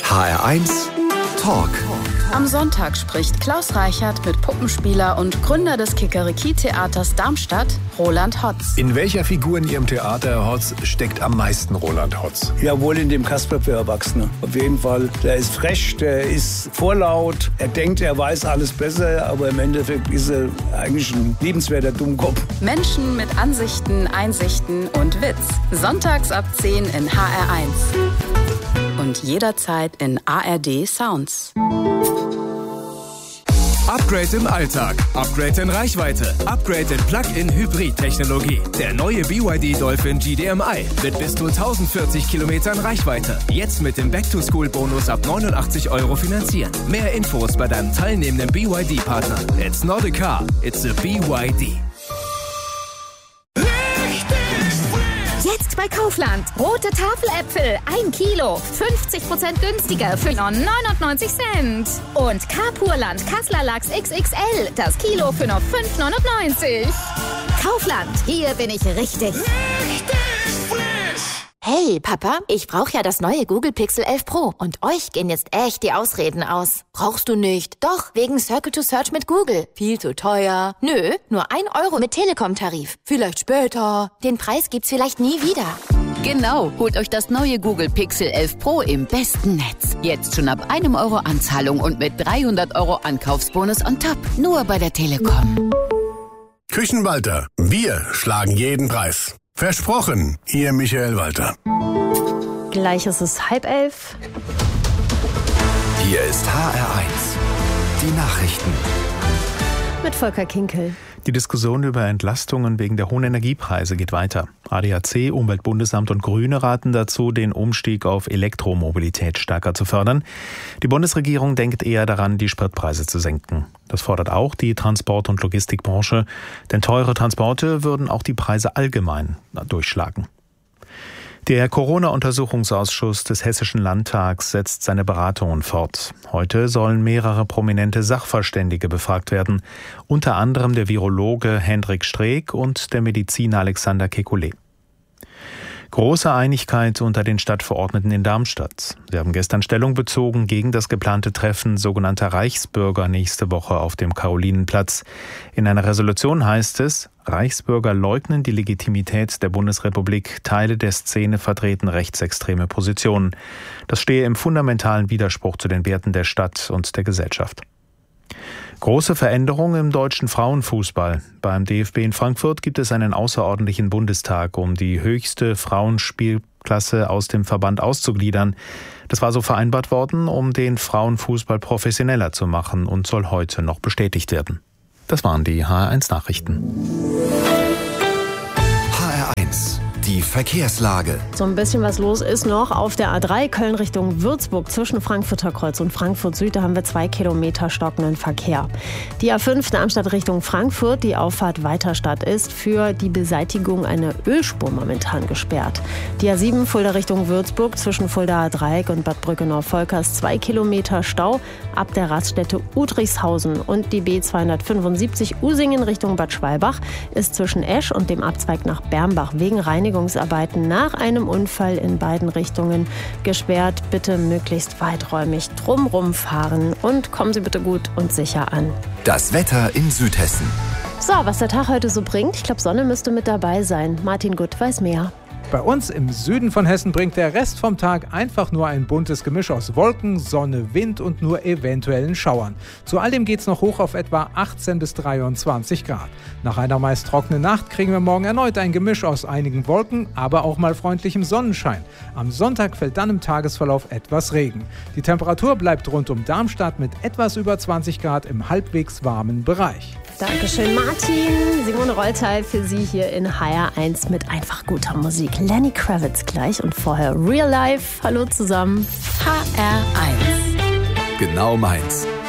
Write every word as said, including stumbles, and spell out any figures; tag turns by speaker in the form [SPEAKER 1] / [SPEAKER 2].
[SPEAKER 1] H R eins Talk.
[SPEAKER 2] Am Sonntag spricht Klaus Reichert mit Puppenspieler und Gründer des Kikeriki-Theaters Darmstadt, Roland Hotz.
[SPEAKER 3] In welcher Figur in Ihrem Theater, Herr Hotz, steckt am meisten Roland Hotz?
[SPEAKER 4] Ja, wohl in dem Kasper für Erwachsene. Auf jeden Fall. Der ist frech, der ist vorlaut. Er denkt, er weiß alles besser, aber im Endeffekt ist er eigentlich ein liebenswerter Dummkopf.
[SPEAKER 2] Menschen mit Ansichten, Einsichten und Witz. Sonntags ab zehn in H R eins. Und jederzeit in A R D Sounds.
[SPEAKER 5] Upgrade im Alltag, Upgrade in Reichweite, Upgrade in Plug-in-Hybrid-Technologie. Der neue B Y D Dolphin G D M I mit bis zu tausendvierzig Kilometern Reichweite. Jetzt mit dem Back-to-School-Bonus ab neunundachtzig Euro finanzieren. Mehr Infos bei deinem teilnehmenden B Y D-Partner. It's not a car, it's a B Y D.
[SPEAKER 6] Jetzt bei Kaufland. Rote Tafeläpfel, ein Kilo. fünfzig Prozent günstiger für nur neunundneunzig Cent. Und Kapurland Kassler Lachs X X L. Das Kilo für nur fünf neunundneunzig. Kaufland, hier bin ich richtig. Richtig
[SPEAKER 7] frisch. Hey, Papa, ich brauche ja das neue Google Pixel elf Pro. Und euch gehen jetzt echt die Ausreden aus. Brauchst du nicht. Doch, wegen Circle to Search mit Google. Viel zu teuer. Nö, nur ein Euro mit Telekom-Tarif. Vielleicht später. Den Preis gibt's vielleicht nie wieder.
[SPEAKER 8] Genau, holt euch das neue Google Pixel elf Pro im besten Netz. Jetzt schon ab einem Euro Anzahlung und mit dreihundert Euro Ankaufsbonus on top. Nur bei der Telekom.
[SPEAKER 3] Küchenwalter, wir schlagen jeden Preis. Versprochen, Ihr Michael Walter.
[SPEAKER 9] Gleich ist es halb elf.
[SPEAKER 1] Hier ist H R eins. Die Nachrichten.
[SPEAKER 9] Mit Volker Kinkel.
[SPEAKER 10] Die Diskussion über Entlastungen wegen der hohen Energiepreise geht weiter. A D A C, Umweltbundesamt und Grüne raten dazu, den Umstieg auf Elektromobilität stärker zu fördern. Die Bundesregierung denkt eher daran, die Spritpreise zu senken. Das fordert auch die Transport- und Logistikbranche, denn teure Transporte würden auch die Preise allgemein durchschlagen. Der Corona-Untersuchungsausschuss des Hessischen Landtags setzt seine Beratungen fort. Heute sollen mehrere prominente Sachverständige befragt werden, unter anderem der Virologe Hendrik Streeck und der Mediziner Alexander Kekulé. Große Einigkeit unter den Stadtverordneten in Darmstadt. Sie haben gestern Stellung bezogen gegen das geplante Treffen sogenannter Reichsbürger nächste Woche auf dem Karolinenplatz. In einer Resolution heißt es, Reichsbürger leugnen die Legitimität der Bundesrepublik, Teile der Szene vertreten rechtsextreme Positionen. Das stehe im fundamentalen Widerspruch zu den Werten der Stadt und der Gesellschaft. Große Veränderungen im deutschen Frauenfußball. Beim D F B in Frankfurt gibt es einen außerordentlichen Bundestag, um die höchste Frauenspielklasse aus dem Verband auszugliedern. Das war so vereinbart worden, um den Frauenfußball professioneller zu machen und soll heute noch bestätigt werden. Das waren die H R eins Nachrichten.
[SPEAKER 1] H R eins. Die Verkehrslage.
[SPEAKER 9] So ein bisschen was los ist noch auf der A drei Köln Richtung Würzburg zwischen Frankfurter Kreuz und Frankfurt Süd. Da haben wir zwei Kilometer stockenden Verkehr. Die A fünf Darmstadt Richtung Frankfurt, die Auffahrt Weiterstadt ist für die Beseitigung einer Ölspur momentan gesperrt. Die A sieben Fulda Richtung Würzburg zwischen Fuldaer Dreieck und Bad Brückenau-Volkers zwei Kilometer Stau ab der Raststätte Udrichshausen. Und die B zweihundertfünfundsiebzig Usingen Richtung Bad Schwalbach ist zwischen Esch und dem Abzweig nach Bermbach wegen Reinigung Reinigungsarbeiten nach einem Unfall in beiden Richtungen gesperrt. Bitte möglichst weiträumig drumrum fahren und kommen Sie bitte gut und sicher an.
[SPEAKER 1] Das Wetter in Südhessen.
[SPEAKER 9] So, was der Tag heute so bringt, ich glaube, Sonne müsste mit dabei sein. Martin Gutt weiß mehr.
[SPEAKER 11] Bei uns im Süden von Hessen bringt der Rest vom Tag einfach nur ein buntes Gemisch aus Wolken, Sonne, Wind und nur eventuellen Schauern. Zu all dem geht's noch hoch auf etwa achtzehn bis dreiundzwanzig Grad. Nach einer meist trockenen Nacht kriegen wir morgen erneut ein Gemisch aus einigen Wolken, aber auch mal freundlichem Sonnenschein. Am Sonntag fällt dann im Tagesverlauf etwas Regen. Die Temperatur bleibt rund um Darmstadt mit etwas über zwanzig Grad im halbwegs warmen Bereich.
[SPEAKER 9] Dankeschön, Martin. Simone Rollteil für Sie hier in H R eins mit einfach guter Musik. Lenny Kravitz gleich und vorher Real Life. Hallo zusammen.
[SPEAKER 2] H R eins.
[SPEAKER 1] Genau meins.